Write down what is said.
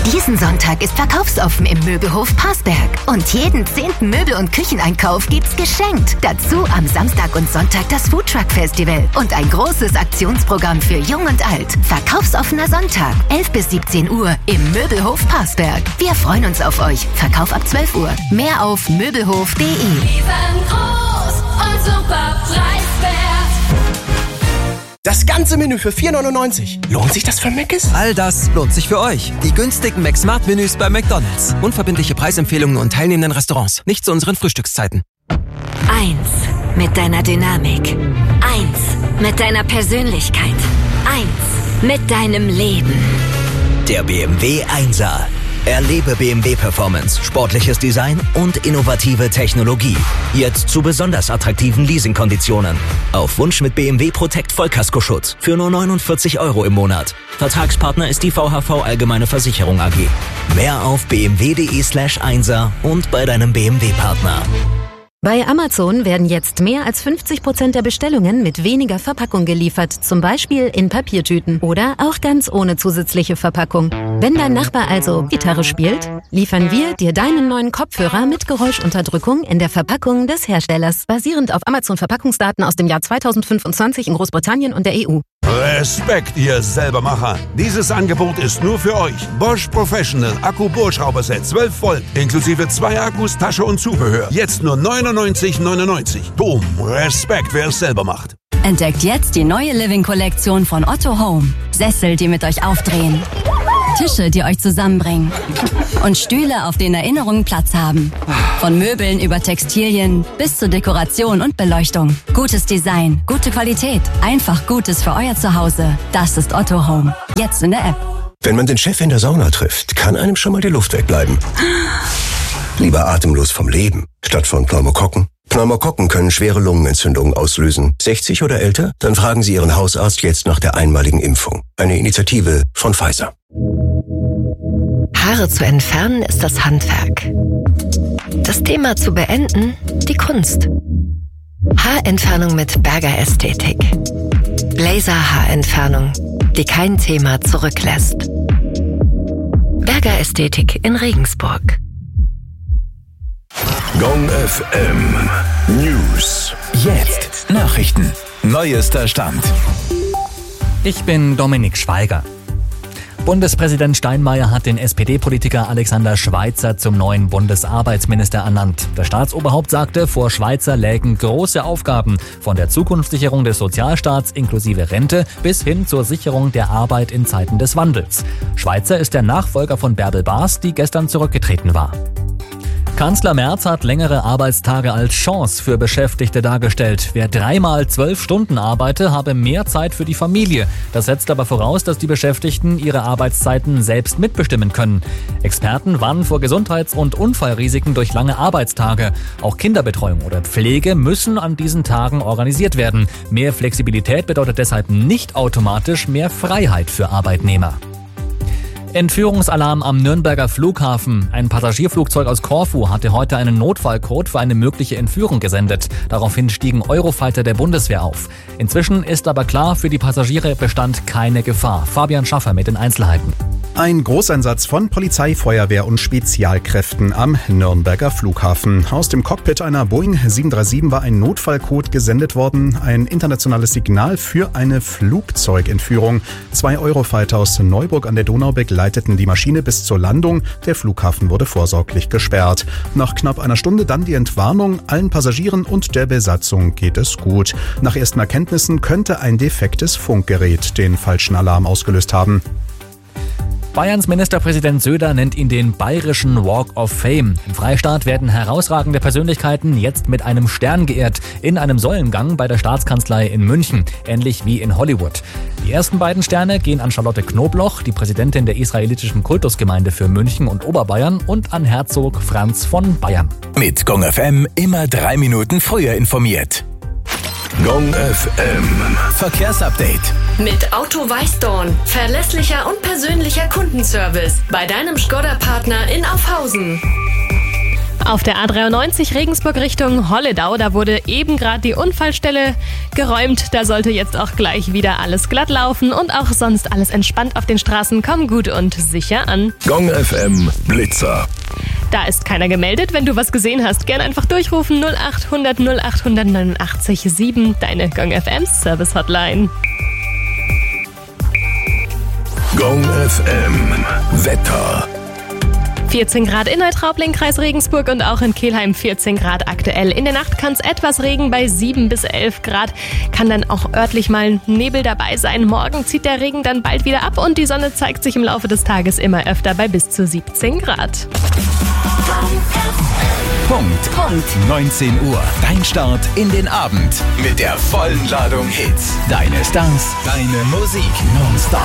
Diesen Sonntag ist verkaufsoffen im Möbelhof Parsberg. Und jeden 10. Möbel- und Kücheneinkauf gibt's geschenkt. Dazu am Samstag und Sonntag das Foodtruck-Festival und ein großes Aktionsprogramm für Jung und Alt. Verkaufsoffener Sonntag, 11 bis 17 Uhr im Möbelhof Parsberg. Wir freuen uns auf euch. Verkauf ab 12 Uhr. Mehr auf möbelhof.de. Riesengroß und super preiswert. Das ganze Menü für 4,99. Lohnt sich das für Mc's? All das lohnt sich für euch. Die günstigen McSmart-Menüs bei McDonald's. Unverbindliche Preisempfehlungen und teilnehmenden Restaurants. Nicht zu unseren Frühstückszeiten. 1 mit deiner Dynamik. 1 mit deiner Persönlichkeit. 1 mit deinem Leben. Der BMW 1er. Erlebe BMW Performance, sportliches Design und innovative Technologie. Jetzt zu besonders attraktiven Leasingkonditionen. Auf Wunsch mit BMW Protect Vollkaskoschutz für nur 49 € im Monat. Vertragspartner ist die VHV Allgemeine Versicherung AG. Mehr auf bmw.de/1er und bei deinem BMW-Partner. Bei Amazon werden jetzt mehr als 50% der Bestellungen mit weniger Verpackung geliefert, zum Beispiel in Papiertüten oder auch ganz ohne zusätzliche Verpackung. Wenn dein Nachbar also Gitarre spielt, liefern wir dir deinen neuen Kopfhörer mit Geräuschunterdrückung in der Verpackung des Herstellers, basierend auf Amazon-Verpackungsdaten aus dem Jahr 2025 in Großbritannien und der EU. Respekt, ihr Selbermacher. Dieses Angebot ist nur für euch. Bosch Professional Akku-Bohrschrauberset 12 Volt, inklusive 2 Akkus, Tasche und Zubehör. Jetzt nur 99,99. Boom, Respekt, wer es selber macht. Entdeckt jetzt die neue Living-Kollektion von Otto Home. Sessel, die mit euch aufdrehen. Tische, die euch zusammenbringen. Und Stühle, auf denen Erinnerungen Platz haben. Von Möbeln über Textilien bis zur Dekoration und Beleuchtung. Gutes Design, gute Qualität, einfach Gutes für euer Zuhause. Das ist Otto Home. Jetzt in der App. Wenn man den Chef in der Sauna trifft, kann einem schon mal die Luft wegbleiben. Lieber atemlos vom Leben, statt von Pneumokokken. Pneumokokken können schwere Lungenentzündungen auslösen. 60 oder älter? Dann fragen Sie Ihren Hausarzt jetzt nach der einmaligen Impfung. Eine Initiative von Pfizer. Haare zu entfernen ist das Handwerk. Das Thema zu beenden, die Kunst. Haarentfernung mit Berger Ästhetik. Laser-Haarentfernung, die kein Thema zurücklässt. Berger Ästhetik in Regensburg. Gong FM News. Jetzt Nachrichten. Neuester Stand. Ich bin Dominik Schweiger. Bundespräsident Steinmeier hat den SPD-Politiker Alexander Schweitzer zum neuen Bundesarbeitsminister ernannt. Der Staatsoberhaupt sagte, vor Schweitzer lägen große Aufgaben, von der Zukunftssicherung des Sozialstaats inklusive Rente bis hin zur Sicherung der Arbeit in Zeiten des Wandels. Schweitzer ist der Nachfolger von Bärbel Baas, die gestern zurückgetreten war. Kanzler Merz hat längere Arbeitstage als Chance für Beschäftigte dargestellt. Wer 3-mal 12 Stunden arbeite, habe mehr Zeit für die Familie. Das setzt aber voraus, dass die Beschäftigten ihre Arbeitszeiten selbst mitbestimmen können. Experten warnen vor Gesundheits- und Unfallrisiken durch lange Arbeitstage. Auch Kinderbetreuung oder Pflege müssen an diesen Tagen organisiert werden. Mehr Flexibilität bedeutet deshalb nicht automatisch mehr Freiheit für Arbeitnehmer. Entführungsalarm am Nürnberger Flughafen. Ein Passagierflugzeug aus Korfu hatte heute einen Notfallcode für eine mögliche Entführung gesendet. Daraufhin stiegen Eurofighter der Bundeswehr auf. Inzwischen ist aber klar, für die Passagiere bestand keine Gefahr. Fabian Schaffer mit den Einzelheiten. Ein Großeinsatz von Polizei, Feuerwehr und Spezialkräften am Nürnberger Flughafen. Aus dem Cockpit einer Boeing 737 war ein Notfallcode gesendet worden. Ein internationales Signal für eine Flugzeugentführung. 2 Eurofighter aus Neuburg an der Donau begleiteten die Maschine bis zur Landung. Der Flughafen wurde vorsorglich gesperrt. Nach knapp einer Stunde dann die Entwarnung. Allen Passagieren und der Besatzung geht es gut. Nach ersten Erkenntnissen könnte ein defektes Funkgerät den falschen Alarm ausgelöst haben. Bayerns Ministerpräsident Söder nennt ihn den bayerischen Walk of Fame. Im Freistaat werden herausragende Persönlichkeiten jetzt mit einem Stern geehrt, in einem Säulengang bei der Staatskanzlei in München, ähnlich wie in Hollywood. Die ersten beiden Sterne gehen an Charlotte Knobloch, die Präsidentin der israelitischen Kultusgemeinde für München und Oberbayern, und an Herzog Franz von Bayern. Mit Gong FM immer 3 Minuten früher informiert. Gong FM Verkehrsupdate. Mit Auto Weißdorn. Verlässlicher und persönlicher Kundenservice bei deinem Škoda-Partner in Aufhausen. Auf der A93 Regensburg Richtung Holledau, da wurde eben gerade die Unfallstelle geräumt. Da sollte jetzt auch gleich wieder alles glatt laufen und auch sonst alles entspannt auf den Straßen. Komm gut und sicher an. Gong FM Blitzer. Da ist keiner gemeldet. Wenn du was gesehen hast, gerne einfach durchrufen 0800 0800 89 7, deine Gong FM Service Hotline. Gong FM Wetter. 14 Grad in Neutraubling, Kreis Regensburg und auch in Kelheim 14 Grad aktuell. In der Nacht kann es etwas Regen bei 7 bis 11 Grad. Kann dann auch örtlich mal Nebel dabei sein. Morgen zieht der Regen dann bald wieder ab und die Sonne zeigt sich im Laufe des Tages immer öfter bei bis zu 17 Grad. Punkt. 19 Uhr. Dein Start in den Abend. Mit der vollen Ladung Hits. Deine Stars, deine Musik. Nonstop.